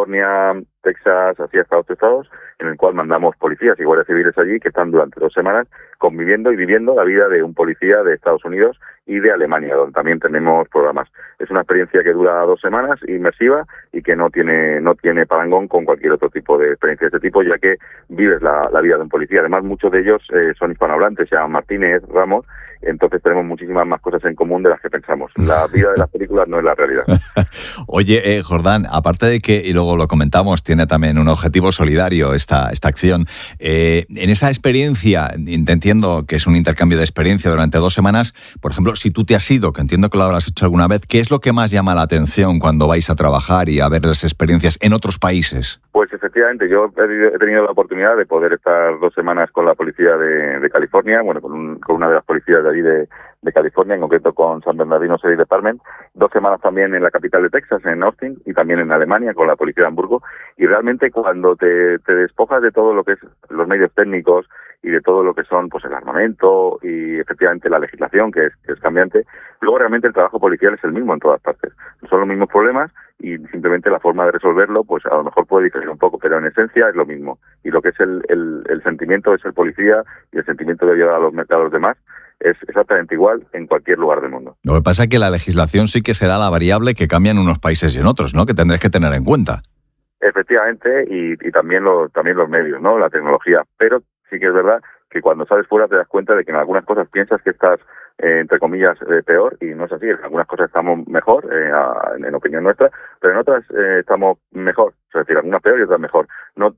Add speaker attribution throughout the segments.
Speaker 1: California, Texas, así hasta 8 estados, en el cual mandamos policías y guardias civiles allí que están durante 2 semanas conviviendo y viviendo la vida de un policía de Estados Unidos y de Alemania, donde también tenemos programas. Es una experiencia que dura 2 semanas, inmersiva, y que no tiene parangón con cualquier otro tipo de experiencia de este tipo, ya que vives la vida de un policía. Además, muchos de ellos son hispanohablantes, se llaman Martínez, Ramos, entonces tenemos muchísimas más cosas en común de las que pensamos. La vida de las películas no es la realidad.
Speaker 2: Oye, Jordán, aparte de que, y luego lo comentamos, tiene también un objetivo solidario esta acción, en esa experiencia, te entiendo que es un intercambio de experiencia durante 2 semanas, por ejemplo, si tú te has ido, que entiendo que lo habrás hecho alguna vez, ¿qué es lo que más llama la atención cuando vais a trabajar y a ver las experiencias en otros países?
Speaker 1: Pues efectivamente, yo he tenido la oportunidad de poder estar 2 semanas con la policía de California, bueno, con una de las policías de allí de California, en concreto con San Bernardino Police Department, 2 semanas también en la capital de Texas, en Austin, y también en Alemania con la policía de Hamburgo, y realmente cuando te despojas de todo lo que es los medios técnicos y de todo lo que son pues el armamento y efectivamente la legislación, que es cambiante, luego realmente el trabajo policial es el mismo en todas partes. Son los mismos problemas y simplemente la forma de resolverlo pues a lo mejor puede diferir un poco, pero en esencia es lo mismo. Y lo que es el sentimiento de ser policía y el sentimiento de ayudar a los demás es exactamente igual en cualquier lugar del mundo.
Speaker 2: Lo que pasa es que la legislación sí que será la variable que cambia en unos países y en otros, ¿no? Que tendréis que tener en cuenta.
Speaker 1: Efectivamente, y también los medios, ¿no? La tecnología. Pero sí que es verdad que cuando sales fuera te das cuenta de que en algunas cosas piensas que estás, entre comillas, peor, y no es así. En algunas cosas estamos mejor, en opinión nuestra, pero en otras estamos mejor. Es decir, algunas peor y otras mejor. No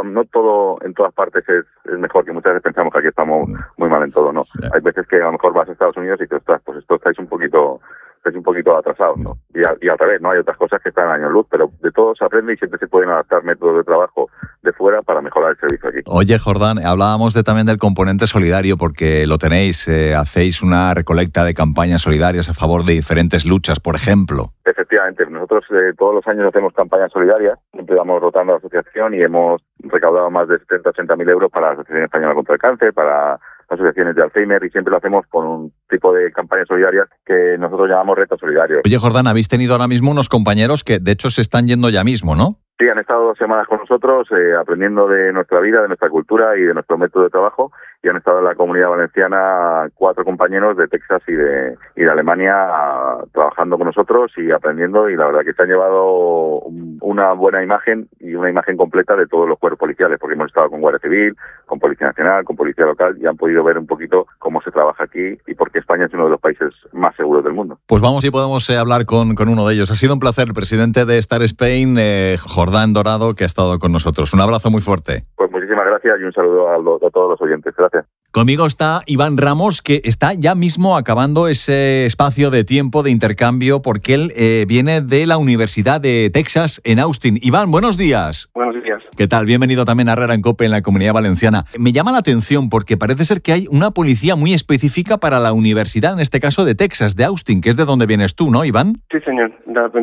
Speaker 1: todo en todas partes es mejor, que muchas veces pensamos que aquí estamos muy mal en todo, ¿no? Sí. Hay veces que a lo mejor vas a Estados Unidos y te estás, pues esto estáis un poquito atrasados, ¿no? Y al revés, ¿no? Hay otras cosas que están a años luz, pero de todo se aprende y siempre se pueden adaptar métodos de trabajo de fuera para mejorar el servicio aquí.
Speaker 2: Oye, Jordán, hablábamos también del componente solidario, porque lo tenéis, hacéis una recolecta de campañas solidarias a favor de diferentes luchas, por ejemplo.
Speaker 1: Efectivamente, nosotros todos los años hacemos campañas solidarias, siempre vamos rotando la asociación y hemos recaudado más de 70-80.000 euros para la Asociación Española contra el Cáncer, para asociaciones de Alzheimer, y siempre lo hacemos con un tipo de campañas solidarias que nosotros llamamos retos solidarios.
Speaker 2: Oye, Jordán, habéis tenido ahora mismo unos compañeros que de hecho se están yendo ya mismo, ¿no?
Speaker 1: Sí, han estado 2 semanas con nosotros aprendiendo de nuestra vida, de nuestra cultura y de nuestro método de trabajo, y han estado en la Comunidad Valenciana 4 compañeros de Texas y de Alemania trabajando con nosotros y aprendiendo, y la verdad que se han llevado una buena imagen y una imagen completa de todos los cuerpos policiales, porque hemos estado con Guardia Civil, con Policía Nacional, con Policía Local, y han podido ver un poquito cómo se trabaja aquí y por qué España es uno de los países más seguros del mundo.
Speaker 2: Pues vamos y podemos hablar con uno de ellos. Ha sido un placer, el presidente de Star Spain, Jordán Dorado, que ha estado con nosotros. Un abrazo muy fuerte.
Speaker 1: Pues muchísimas gracias y un saludo a todos los oyentes. Gracias.
Speaker 2: Conmigo está Iván Ramos, que está ya mismo acabando ese espacio de tiempo de intercambio, porque él viene de la Universidad de Texas en Austin. Iván, buenos días.
Speaker 3: Buenos días.
Speaker 2: ¿Qué tal? Bienvenido también a Herrera en COPE en la Comunidad Valenciana. Me llama la atención porque parece ser que hay una policía muy específica para la universidad, en este caso de Texas, de Austin, que es de donde vienes tú, ¿no, Iván?
Speaker 3: Sí, señor.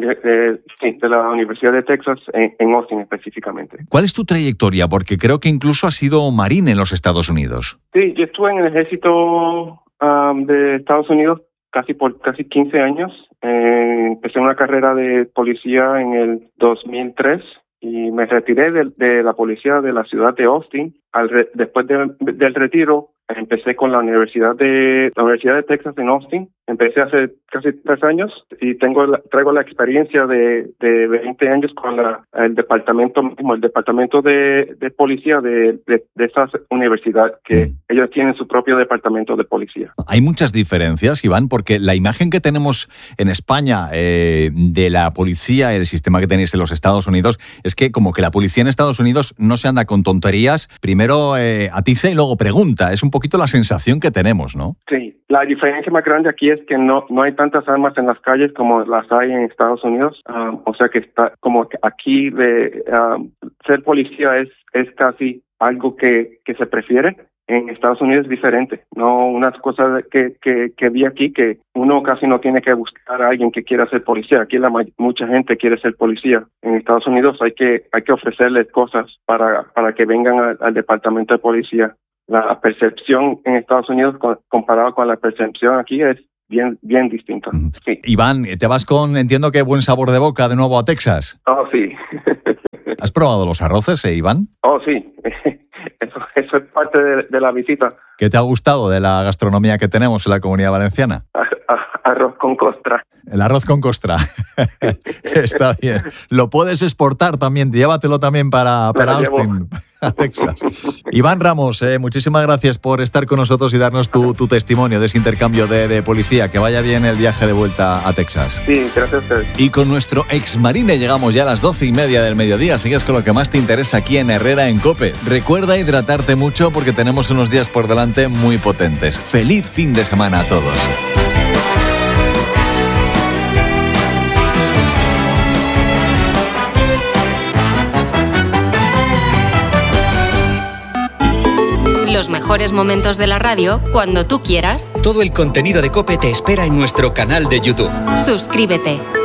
Speaker 3: De la Universidad de Texas en Austin específicamente.
Speaker 2: ¿Cuál es tu trayectoria? Porque creo que incluso has sido marín en los Estados Unidos.
Speaker 3: Sí, yo estuve en el ejército de Estados Unidos por casi 15 años. Empecé una carrera de policía en el 2003 y me retiré de la policía de la ciudad de Austin. Después del retiro, empecé con la Universidad de Texas en Austin. Empecé hace casi 3 años y traigo la experiencia de 20 años con el departamento de policía de esa universidad, que ellos tienen su propio departamento de policía.
Speaker 2: Hay muchas diferencias, Iván, porque la imagen que tenemos en España de la policía, el sistema que tenéis en los Estados Unidos, es que como que la policía en Estados Unidos no se anda con tonterías, primero atiza y luego pregunta. Es un poquito la sensación que tenemos, ¿no?
Speaker 3: Sí, la diferencia más grande aquí es que no hay tantas armas en las calles como las hay en Estados Unidos. O sea que está como que aquí ser policía es casi algo que se prefiere. En Estados Unidos es diferente, no unas cosas que vi aquí, que uno casi no tiene que buscar a alguien que quiera ser policía. Aquí mucha gente quiere ser policía. En Estados Unidos hay que ofrecerles cosas para que vengan al departamento de policía. La percepción en Estados Unidos comparado con la percepción aquí es bien distinta. Sí.
Speaker 2: Iván, te vas con, entiendo que buen sabor de boca de nuevo a Texas.
Speaker 3: Oh, sí.
Speaker 2: ¿Has probado los arroces, Iván?
Speaker 3: Oh, sí. Eso es parte de la visita.
Speaker 2: ¿Qué te ha gustado de la gastronomía que tenemos en la Comunidad Valenciana?
Speaker 3: Arroz con costra.
Speaker 2: El arroz con costra. Está bien. Lo puedes exportar también. Llévatelo también para Austin, a Texas. Iván Ramos, muchísimas gracias por estar con nosotros y darnos tu testimonio de ese intercambio de policía. Que vaya bien el viaje de vuelta a Texas.
Speaker 3: Sí, gracias a ustedes.
Speaker 2: Y con nuestro exmarine llegamos ya a las 12:30 del mediodía. Sigues con lo que más te interesa aquí en Herrera en COPE. Recuerda hidratarte mucho porque tenemos unos días por delante muy potentes. ¡Feliz fin de semana a todos!
Speaker 4: Los mejores momentos de la radio cuando tú quieras.
Speaker 5: Todo el contenido de COPE te espera en nuestro canal de YouTube.
Speaker 4: Suscríbete.